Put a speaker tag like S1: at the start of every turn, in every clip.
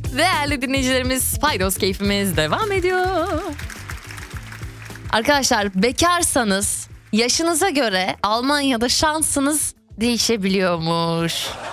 S1: Değerli dinleyicilerimiz, Paydos keyfimiz devam ediyor. Arkadaşlar, bekarsanız yaşınıza göre Almanya'da şansınız değişebiliyormuş.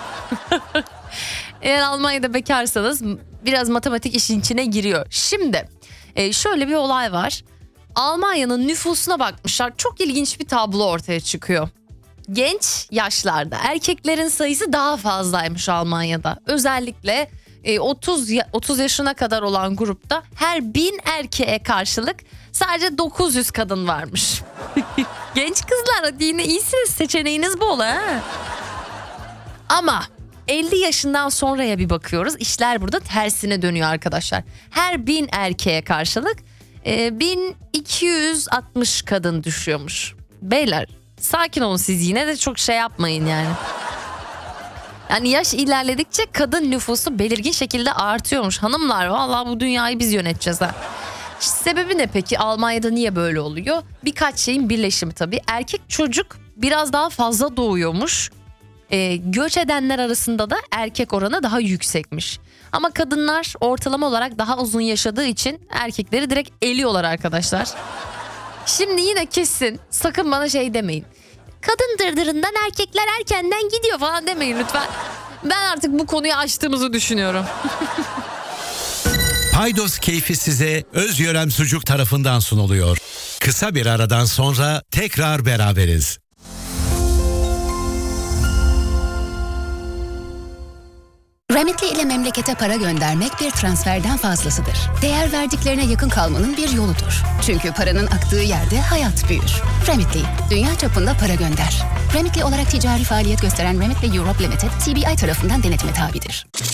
S1: Eğer Almanya'da bekarsanız biraz matematik işin içine giriyor. Şimdi şöyle bir olay var. Almanya'nın nüfusuna bakmışlar. Çok ilginç bir tablo ortaya çıkıyor. Genç yaşlarda erkeklerin sayısı daha fazlaymış Almanya'da. Özellikle 30 yaşına kadar olan grupta her 1000 erkeğe karşılık sadece 900 kadın varmış. Genç kızlar, hadi yine iyisiniz, seçeneğiniz bol ha. Ama 50 yaşından sonraya bir bakıyoruz, işler burada tersine dönüyor arkadaşlar. Her 1000 erkeğe karşılık 1260 kadın düşüyormuş. Beyler, sakin olun, siz yine de çok şey yapmayın yani. Yani yaş ilerledikçe kadın nüfusu belirgin şekilde artıyormuş. Hanımlar, vallahi bu dünyayı biz yöneteceğiz ha. Sebebi ne peki? Almanya'da niye böyle oluyor? Birkaç şeyin birleşimi tabii. Erkek çocuk biraz daha fazla doğuyormuş. Göç edenler arasında da erkek oranı daha yüksekmiş. Ama kadınlar ortalama olarak daha uzun yaşadığı için erkekleri direkt eliyorlar arkadaşlar. Şimdi yine kesin, sakın bana şey demeyin. Kadın dırdırından erkekler erkenden gidiyor falan demeyin lütfen. Ben artık bu konuyu açtığımızı düşünüyorum.
S2: Paydos keyfi size Özyörem Sucuk tarafından sunuluyor. Kısa bir aradan sonra tekrar beraberiz.
S3: Remitly ile memlekete para göndermek bir transferden fazlasıdır. Değer verdiklerine yakın kalmanın bir yoludur. Çünkü paranın aktığı yerde hayat büyür. Remitly, dünya çapında para gönder. Remitly olarak ticari faaliyet gösteren Remitly Europe Limited, CBI tarafından denetime tabidir.